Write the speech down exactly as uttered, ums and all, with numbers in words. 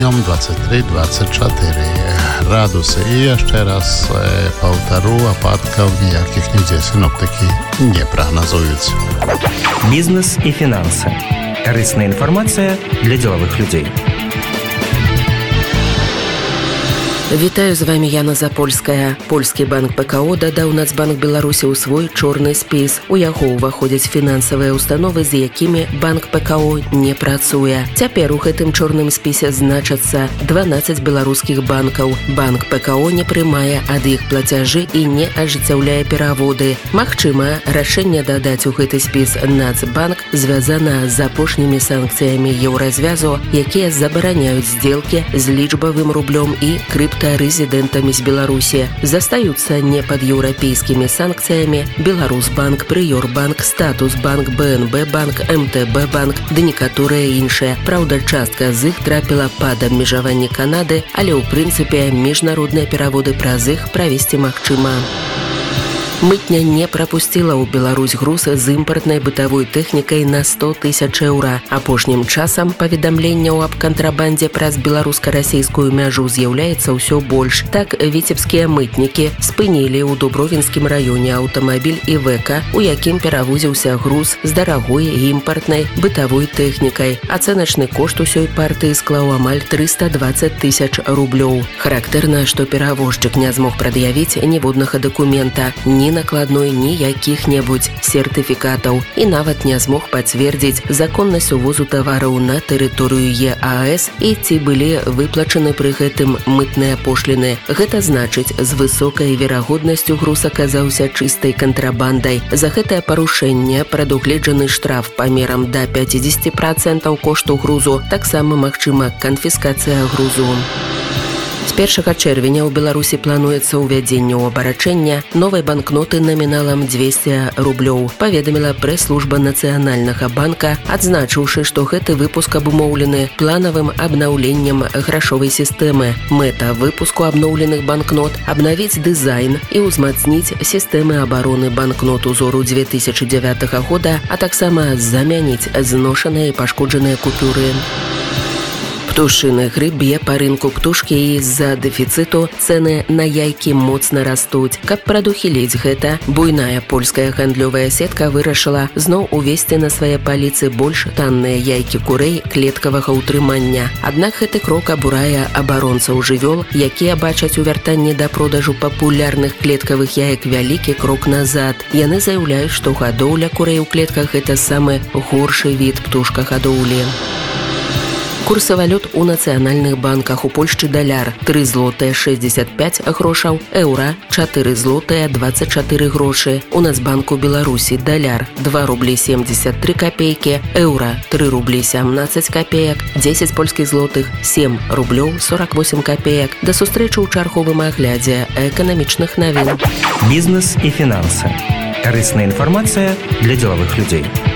двадцать три двадцать четыре градусы. И еще раз полтору опадков ніяких нигде синоптики не прогнозуют. Бизнес и финансы. Корыстная информация для деловых людей. Вітаю, з вами Яна Запольская. Польскі банк ПКО дадаў Нацбанк Беларусі ў свой чорны спіс. У яго ўваходзяць фінансавыя установы, з якімі банк ПКО не працуе. Цяпер у гэтым чорным спісе значацца дванаццаць беларускіх банкаў. Банк ПКО не прымае ад іх плацяжы і не ажыццяўляе пераводы. Магчыма, рашэнне дадаць у гэты спіс Нацбанк звязана з апошнімі санкцыямі еўразвязу, якія забараняюць здзелкі з лічбавым рублём і крыптовалютамі резидентами з Беларусі. Застаюцца не пад еўрапейскімі санкцыямі Беларусбанк, Прыёрбанк, Статусбанк, БНБ банк, МТБ банк ды некаторыя іншыя. Праўда, частка з іх трапіла пад абмежаванне Канады, але ў прынцыпе міжнародныя пераводы праз іх правесці магчыма. Мытня не прапусціла ў Беларусь груз з імпартнай бытавой тэхнікай на сто тысяч еўра. Апошнім часам паведамленняў аб кантрабандзе праз беларуска-расійскую мяжу з'яўляецца ўсё больш. Так, віцебскія мытнікі спынілі ў Дубровінскім раёне аўтамабіль Івека, у якім перавозіўся груз з дарагой імпартнай бытавой тэхнікай. Ацэначны кошт усёй партыі склаў амаль трыста дваццаць тысяч рублёў. Характэрна, што перавозчык не змог прад'явіць ніводнага дакумента, ні накладной, ні якіх-небудзь сертыфікатаў і нават не змог пацвердзіць законнасць увозу тавараў на тэрыторыю ЕАЭС і ці былі выплачаны пры гэтым мытныя пошліны. Гэта значыць, з высокай верагоднасцю груз аказаўся чыстай кантрабандай. За гэтае парушэнне прадугледжаны штраф памерам да пяцьдзесят працэнтаў кошту грузу, таксама магчыма канфіскацыя грузу. З першага чэрвеня ў Беларусі плануецца ўвядзенне ў абарачэння новай банкноты наміналам дзвесце рублёў, паведаміла прэс-служба Нацыянальнага банка, адзначыўшы, што гэты выпуск абумоўлены планавым абнаўленнем грашовай сістэмы. Мэта выпуску абноўленых банкнот – абнавіць дызайн і ўзмацніць сістэмы абароны банкнот узору дзве тысячы дзявятага года, а таксама замяніць зношаныя і пашкоджаныя купюры. Птушыны грыб б'е па рынку птушкі і з-за дэфіцыту цэны на яйкі моцна растуць. Каб прадухіліць гэта, буйная польская гандлёвая сетка вырашыла зноў увесці на свае паліцы больш танныя яйкі курэй клеткавага ўтрымання. Аднак гэты крок абурае абаронцаў жывёл, якія бачаць у вяртанні да продажу папулярных клеткавых яек вялікі крок назад. Яны заяўляюць, што гадоўля курэй у клетках – гэта самы горшы від птушкагадоўлі. Курсы валют у нацыянальных банках. У Польшчы даляр тры злотыя шэсцьдзесят пяць грошаў, еўра чатыры злотыя дваццаць чатыры грошы. У Нацбанку Беларусі даляр два рублі семьдесят три копейкі, еўра тры рублі сямнаццаць копеек, дзесяць польскіх злотых сем рублёў сорок восемь копеек. Да сустрэчы ў чарговым аглядзе эканамічных навін. Бизнес и финансы. Корыстная информация для деловых людей.